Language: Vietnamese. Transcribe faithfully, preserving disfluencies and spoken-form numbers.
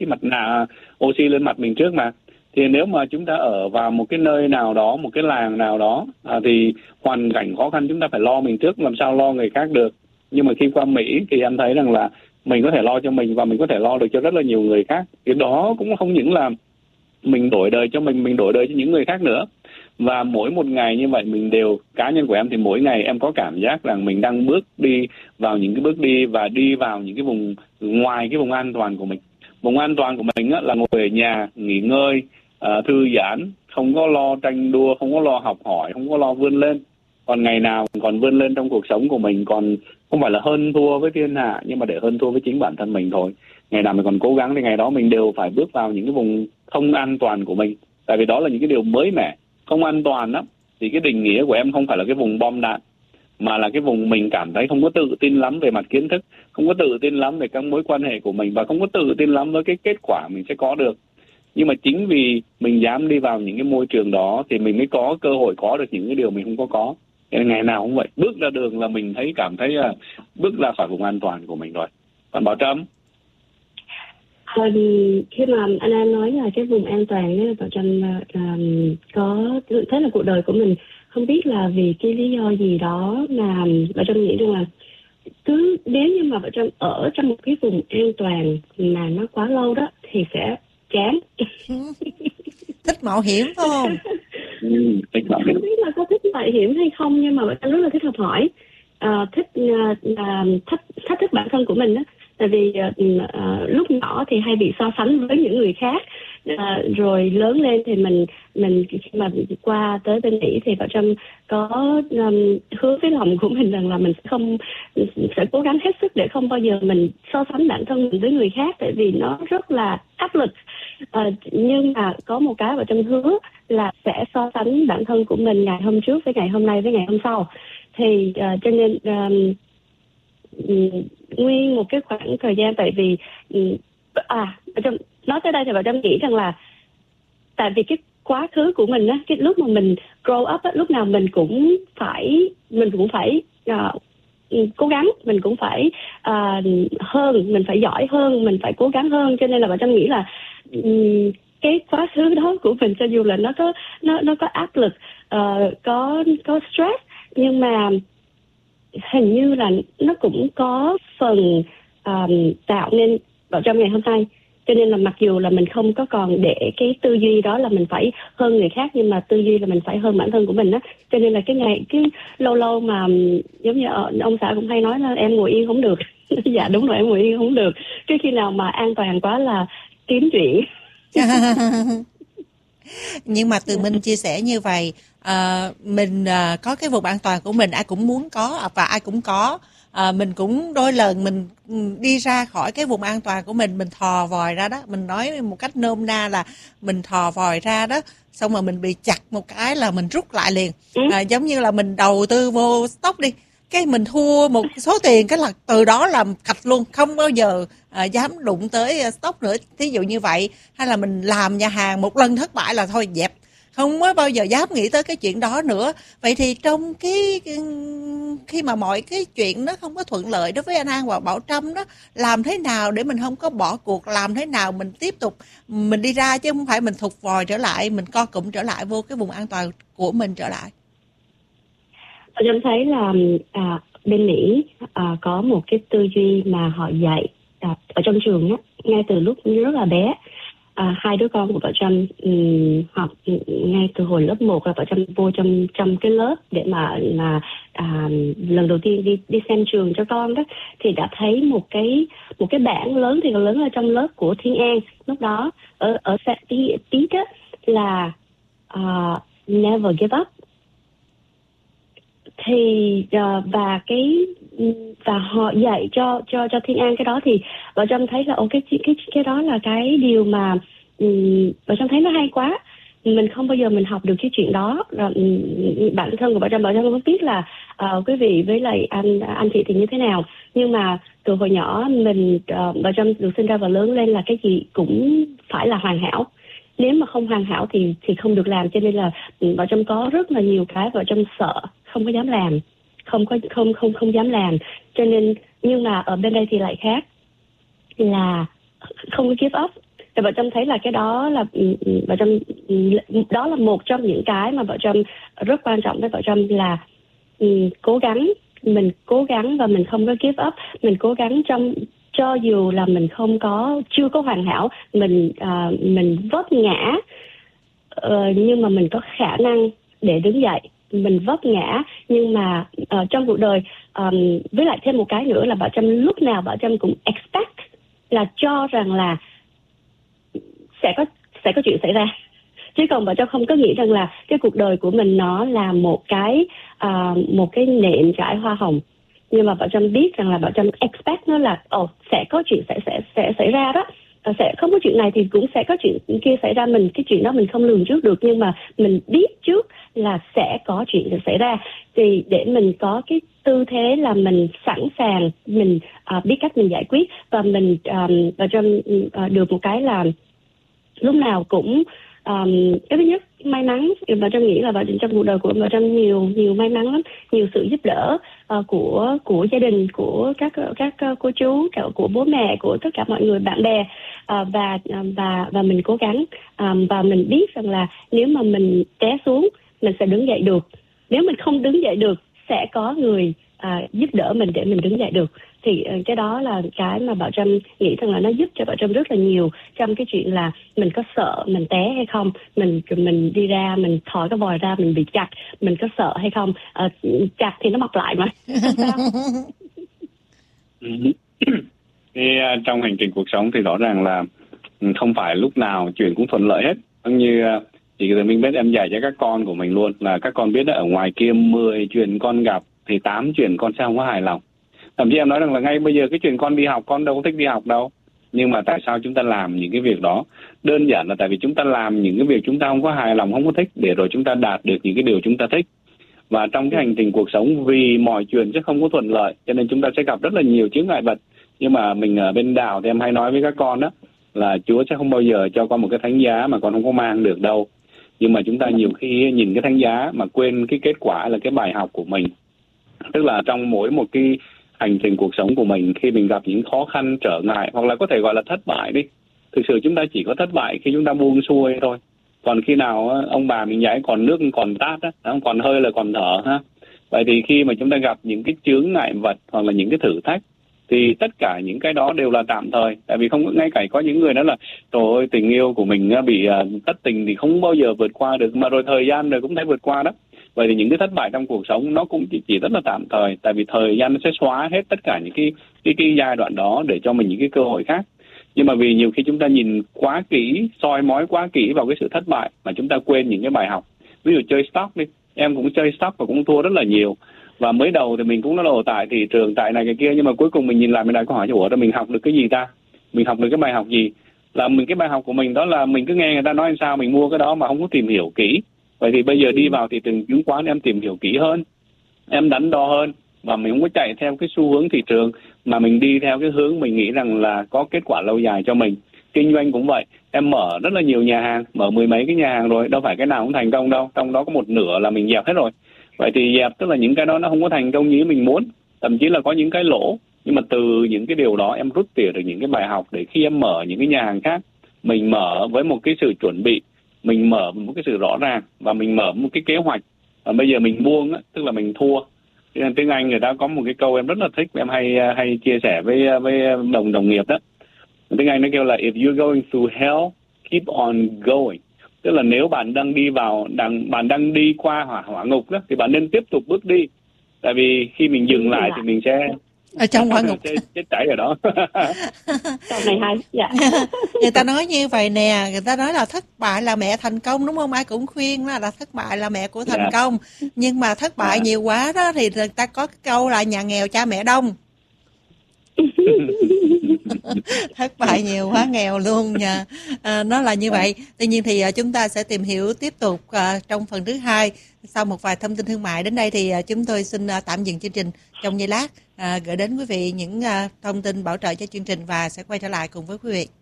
cái mặt nạ oxy lên mặt mình trước mà. Thì nếu mà chúng ta ở vào một cái nơi nào đó, một cái làng nào đó, à, thì hoàn cảnh khó khăn chúng ta phải lo mình trước, làm sao lo người khác được. Nhưng mà khi qua Mỹ thì em thấy rằng là mình có thể lo cho mình và mình có thể lo được cho rất là nhiều người khác. Thì đó cũng không những là mình đổi đời cho mình, mình đổi đời cho những người khác nữa. Và mỗi một ngày như vậy mình đều, cá nhân của em thì mỗi ngày em có cảm giác rằng mình đang bước đi vào những cái bước đi và đi vào những cái vùng ngoài cái vùng an toàn của mình. Vùng an toàn của mình á, là ngồi ở nhà, nghỉ ngơi, uh, thư giãn, không có lo tranh đua, không có lo học hỏi, không có lo vươn lên. Còn ngày nào còn vươn lên trong cuộc sống của mình, còn không phải là hơn thua với thiên hạ, nhưng mà để hơn thua với chính bản thân mình thôi. Ngày nào mình còn cố gắng thì ngày đó mình đều phải bước vào những cái vùng không an toàn của mình. Tại vì đó là những cái điều mới mẻ. Không an toàn đó, thì cái định nghĩa của em không phải là cái vùng bom đạn, mà là cái vùng mình cảm thấy không có tự tin lắm về mặt kiến thức, không có tự tin lắm về các mối quan hệ của mình, và không có tự tin lắm với cái kết quả mình sẽ có được. Nhưng mà chính vì mình dám đi vào những cái môi trường đó thì mình mới có cơ hội có được những cái điều mình không có có. Nên ngày nào cũng vậy, bước ra đường là mình thấy cảm thấy là bước ra khỏi vùng an toàn của mình rồi. Còn Bảo Trâm? À, khi mà anh An nói là cái vùng an toàn ấy, Bảo Trâm là có thế là cuộc đời của mình không biết là vì cái lý do gì đó mà Bảo Trâm nghĩ rằng là cứ nếu như mà Bảo Trâm ở trong một cái vùng an toàn mà nó quá lâu đó thì sẽ chán. Thích mạo hiểm phải không? Ừ, thích mạo hiểm. Không biết là có thích mạo hiểm hay không, nhưng mà Bảo Trâm rất là thích học hỏi, à, thích uh, thách, thách thức bản thân của mình đó. Tại vì uh, uh, lúc nhỏ thì hay bị so sánh với những người khác, uh, rồi lớn lên thì mình mình khi mà qua tới bên Mỹ thì Bảo Trâm có um, hứa với lòng của mình rằng là mình sẽ không sẽ cố gắng hết sức để không bao giờ mình so sánh bản thân mình với người khác, tại vì nó rất là áp lực. Uh, nhưng mà có một cái Bảo Trâm hứa là sẽ so sánh bản thân của mình ngày hôm trước với ngày hôm nay với ngày hôm sau. Thì uh, cho nên um, nguyên một cái khoảng thời gian, tại vì à nói tới đây thì bà Trâm nghĩ rằng là tại vì cái quá khứ của mình á, cái lúc mà mình grow up á, lúc nào mình cũng phải mình cũng phải uh, cố gắng, mình cũng phải uh, hơn, mình phải giỏi hơn, mình phải cố gắng hơn. Cho nên là bà Trâm nghĩ là um, cái quá khứ đó của mình, cho dù là nó có nó nó có áp lực, uh, có có stress, nhưng mà hình như là nó cũng có phần um, tạo nên vào trong ngày hôm nay. Cho nên là mặc dù là mình không có còn để cái tư duy đó là mình phải hơn người khác, nhưng mà tư duy là mình phải hơn bản thân của mình á. Cho nên là cái ngày cái lâu lâu mà giống như ông xã cũng hay nói là em ngồi yên không được. Dạ đúng rồi, em ngồi yên không được. Cái khi nào mà an toàn quá là kiếm chuyện. Nhưng mà Tường Minh chia sẻ như vậy, à, mình à, có cái vùng an toàn của mình, ai cũng muốn có và ai cũng có. À, mình cũng đôi lần mình đi ra khỏi cái vùng an toàn của mình, mình thò vòi ra đó, mình nói một cách nôm na là mình thò vòi ra đó, xong rồi mình bị chặt một cái là mình rút lại liền. À, giống như là mình đầu tư vô stock đi, cái mình thua một số tiền, cái là từ đó làm cạch luôn, không bao giờ à, dám đụng tới stock nữa, thí dụ như vậy. Hay là mình làm nhà hàng một lần thất bại là thôi dẹp, không có bao giờ dám nghĩ tới cái chuyện đó nữa. Vậy thì trong cái khi mà mọi cái chuyện nó không có thuận lợi đối với anh An và Bảo Trâm đó, làm thế nào để mình không có bỏ cuộc, làm thế nào mình tiếp tục mình đi ra, chứ không phải mình thụt vòi trở lại, mình co cụm trở lại vô cái vùng an toàn của mình trở lại. Tôi cảm thấy là à, bên Mỹ à, có một cái tư duy mà họ dạy à, ở trong trường á, ngay từ lúc rất là bé. À, hai đứa con của Bảo Trâm um, học ngay từ hồi lớp một là Bảo Trâm vô trong trong cái lớp để mà mà à, lần đầu tiên đi đi xem trường cho con đó, thì đã thấy một cái một cái bảng lớn, thì lớn ở trong lớp của Thiên An lúc đó ở ở tí tí đó là uh, never give up. Thì uh, và cái và họ dạy cho cho cho Thiên An cái đó, thì Bảo Trâm thấy là ok, cái cái cái đó là cái điều mà um, Bảo Trâm thấy nó hay quá. Mình không bao giờ mình học được cái chuyện đó. Rồi, um, bản thân của Bảo Trâm Bảo Trâm không biết là uh, quý vị với lại anh anh chị thì như thế nào, nhưng mà từ hồi nhỏ mình uh, Bảo Trâm được sinh ra và lớn lên là cái gì cũng phải là hoàn hảo. Nếu mà không hoàn hảo thì thì không được làm. Cho nên là Bảo Trâm có rất là nhiều cái Bảo Trâm sợ, không có dám làm, không có không không không dám làm. Cho nên nhưng mà ở bên đây thì lại khác, là không có give up. Thì vợ Trâm thấy là cái đó là vợ Trâm đó là một trong những cái mà vợ Trâm rất quan trọng với vợ Trâm là um, cố gắng, mình cố gắng và mình không có give up, mình cố gắng trong cho dù là mình không có chưa có hoàn hảo, mình uh, mình vấp ngã, uh, nhưng mà mình có khả năng để đứng dậy. Mình vấp ngã nhưng mà uh, trong cuộc đời um, với lại thêm một cái nữa là vợ Trâm lúc nào vợ Trâm cũng expect là cho rằng là sẽ có sẽ có chuyện xảy ra, chứ còn vợ Trâm không có nghĩ rằng là cái cuộc đời của mình nó là một cái uh, một cái nệm trải hoa hồng. Nhưng mà vợ Trâm biết rằng là vợ Trâm expect nó là ồ oh, sẽ có chuyện sẽ sẽ sẽ xảy ra đó, uh, sẽ không có chuyện này thì cũng sẽ có chuyện kia xảy ra. Mình cái chuyện đó mình không lường trước được, nhưng mà mình biết trước là sẽ có chuyện được xảy ra, thì để mình có cái tư thế là mình sẵn sàng, mình uh, biết cách mình giải quyết. Và mình um, vợ Trâm uh, được một cái là lúc nào cũng um, cái thứ nhất may mắn. Vợ Trâm nghĩ là vợ trong cuộc đời của vợ Trâm nhiều nhiều may mắn lắm, nhiều sự giúp đỡ uh, của của gia đình, của các các uh, cô chú, của bố mẹ, của tất cả mọi người, bạn bè, uh, và và và mình cố gắng, um, và mình biết rằng là nếu mà mình té xuống mình sẽ đứng dậy được, nếu mình không đứng dậy được sẽ có người uh, giúp đỡ mình để mình đứng dậy được. Thì uh, cái đó là cái mà vợ Trâm nghĩ rằng là nó giúp cho vợ Trâm rất là nhiều trong cái chuyện là mình có sợ mình té hay không, mình mình đi ra mình thò cái vòi ra mình bị chặt, mình có sợ hay không. Uh, chặt thì nó mọc lại mà. Thì, uh, trong hành trình cuộc sống thì rõ ràng là không phải lúc nào chuyện cũng thuận lợi hết. Giống như uh, chị Từ Minh biết, em dạy cho các con của mình luôn là các con biết ở ngoài kia mười chuyện con gặp thì tám chuyện con sẽ không có hài lòng. Thậm chí em nói rằng là ngay bây giờ cái chuyện con đi học, con đâu có thích đi học đâu, nhưng mà tại sao chúng ta làm những cái việc đó? Đơn giản là tại vì chúng ta làm những cái việc chúng ta không có hài lòng, không có thích, để rồi chúng ta đạt được những cái điều chúng ta thích. Và trong cái hành trình cuộc sống, vì mọi chuyện sẽ không có thuận lợi, cho nên chúng ta sẽ gặp rất là nhiều chướng ngại vật. Nhưng mà mình ở bên đạo thì em hay nói với các con đó là Chúa sẽ không bao giờ cho con một cái thánh giá mà con không có mang được đâu. Nhưng mà chúng ta nhiều khi nhìn cái thánh giá mà quên cái kết quả là cái bài học của mình. Tức là trong mỗi một cái hành trình cuộc sống của mình, khi mình gặp những khó khăn, trở ngại, hoặc là có thể gọi là thất bại đi, thực sự chúng ta chỉ có thất bại khi chúng ta buông xuôi thôi. Còn khi nào ông bà mình dạy còn nước còn tát á, còn hơi là còn thở ha. Vậy thì khi mà chúng ta gặp những cái chướng ngại vật hoặc là những cái thử thách, thì tất cả những cái đó đều là tạm thời. Tại vì không, ngay cả có những người đó là trời ơi tình yêu của mình bị uh, thất tình thì không bao giờ vượt qua được, mà rồi thời gian rồi cũng thấy vượt qua đó. Vậy thì những cái thất bại trong cuộc sống nó cũng chỉ, chỉ rất là tạm thời, tại vì thời gian nó sẽ xóa hết tất cả những cái, cái, cái giai đoạn đó để cho mình những cái cơ hội khác. Nhưng mà vì nhiều khi chúng ta nhìn quá kỹ, soi mói quá kỹ vào cái sự thất bại mà chúng ta quên những cái bài học. Ví dụ chơi stock đi, em cũng chơi stock và cũng thua rất là nhiều. Và mới đầu thì mình cũng nói là tại thị trường, tại này cái kia, nhưng mà cuối cùng mình nhìn lại mình đặt câu hỏi cho ủa, mình học được cái gì ta? Mình học được cái bài học gì? Là mình cái bài học của mình đó là mình cứ nghe người ta nói sao mình mua cái đó mà không có tìm hiểu kỹ. Vậy thì bây giờ đi vào thị trường chứng khoán em tìm hiểu kỹ hơn, em đắn đo hơn, và mình không có chạy theo cái xu hướng thị trường mà mình đi theo cái hướng mình nghĩ rằng là có kết quả lâu dài cho mình. Kinh doanh cũng vậy, em mở rất là nhiều nhà hàng, mở mười mấy cái nhà hàng rồi, đâu phải cái nào cũng thành công đâu, trong đó có một nửa là mình dẹp hết rồi. Vậy thì dẹp tức là những cái đó nó không có thành công như mình muốn, thậm chí là có những cái lỗ. Nhưng mà từ những cái điều đó em rút tỉa được những cái bài học để khi em mở những cái nhà hàng khác, mình mở với một cái sự chuẩn bị, mình mở một cái sự rõ ràng và mình mở một cái kế hoạch. Và bây giờ mình buông á, tức là mình thua. Tiếng Anh người ta có một cái câu em rất là thích, em hay hay chia sẻ với với đồng đồng nghiệp đó. Tiếng Anh nó kêu là if you're going through hell, keep on going. Tức là nếu bạn đang đi vào, đang bạn đang đi qua hỏa hỏa ngục đó, thì bạn nên tiếp tục bước đi. Tại vì khi mình dừng lại thì mình sẽ ở trong hỏa ngục chết, chết chảy ở đó. Câu này hay. Dạ. Người ta nói như vậy nè, người ta nói là thất bại là mẹ thành công, đúng không? Ai cũng khuyên là, là thất bại là mẹ của thành yeah. công. Nhưng mà thất bại yeah. nhiều quá đó thì người ta có cái câu là nhà nghèo cha mẹ đông. Thất bại nhiều quá nghèo luôn nha. À, nó là như vậy. Tuy nhiên thì uh, chúng ta sẽ tìm hiểu tiếp tục uh, trong phần thứ hai. Sau một vài thông tin thương mại đến đây thì uh, chúng tôi xin uh, tạm dừng chương trình trong giây lát, uh, gửi đến quý vị những uh, thông tin bảo trợ cho chương trình và sẽ quay trở lại cùng với quý vị.